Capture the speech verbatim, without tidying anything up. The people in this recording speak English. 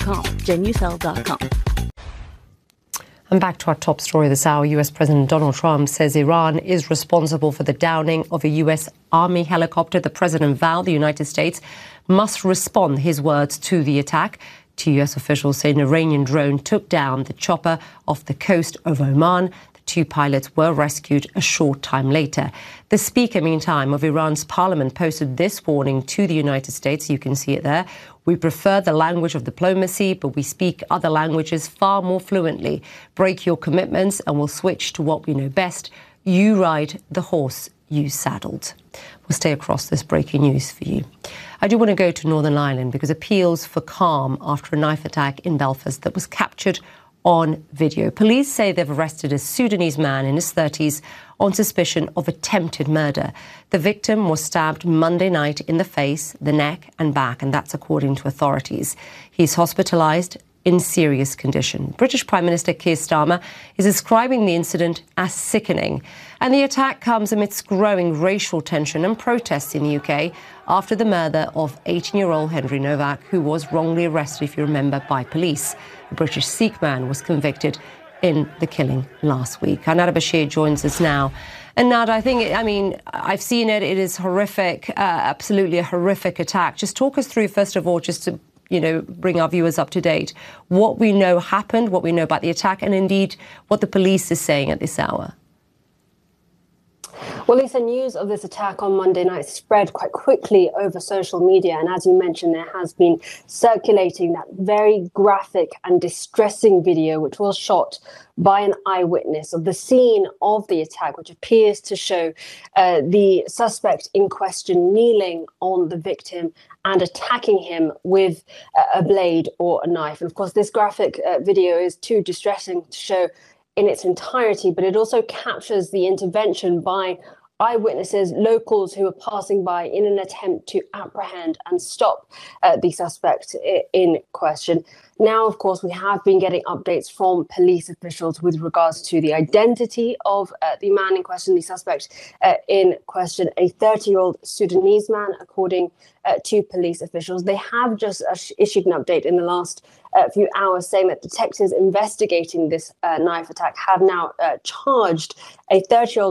com, genucel dot com. And back to our top story this hour. U S President Donald Trump says Iran is responsible for the downing of a U S Army helicopter. The president vowed the United States must respond, his words, to the attack. Two U S officials say an Iranian drone took down the chopper off the coast of Oman. The two pilots were rescued a short time later. The speaker, meantime, of Iran's parliament posted this warning to the United States. You can see it there. We prefer the language of diplomacy, but we speak other languages far more fluently. Break your commitments and we'll switch to what we know best. You ride the horse you saddled. We'll stay across this breaking news for you. I do want to go to Northern Ireland because appeals for calm after a knife attack in Belfast that was captured on video. Police say they've arrested a Sudanese man in his thirties on suspicion of attempted murder. The victim was stabbed Monday night in the face, the neck and back, and that's according to authorities. He's hospitalised in serious condition. British Prime Minister Keir Starmer is describing the incident as sickening. And the attack comes amidst growing racial tension and protests in the U K after the murder of eighteen-year-old Henry Novak, who was wrongly arrested, if you remember, by police. A British Sikh man was convicted in the killing last week. Nada Bashir joins us now. And Nada, I think, I mean, I've seen it. It is horrific, uh, absolutely a horrific attack. Just talk us through, first of all, just to you know, bring our viewers up to date, what we know happened, what we know about the attack, and indeed what the police is saying at this hour. Well, Lisa, news of this attack on Monday night spread quite quickly over social media. And as you mentioned, there has been circulating that very graphic and distressing video, which was shot by an eyewitness of the scene of the attack, which appears to show uh, the suspect in question kneeling on the victim and attacking him with a blade or a knife. And of course, this graphic uh, video is too distressing to show in its entirety, but it also captures the intervention by eyewitnesses, locals who were passing by in an attempt to apprehend and stop uh, the suspect in question. Now, of course, we have been getting updates from police officials with regards to the identity of uh, the man in question, the suspect uh, in question, a thirty-year-old Sudanese man, according uh, to police officials. They have just uh, issued an update in the last uh, few hours saying that detectives investigating this uh, knife attack have now uh, charged a thirty-year-old